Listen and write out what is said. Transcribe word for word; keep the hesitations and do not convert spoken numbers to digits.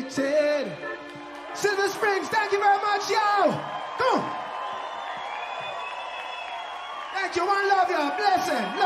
waited. Silver Springs, thank you very much, yo. Come on. Thank you, one love, y'all. Blessing.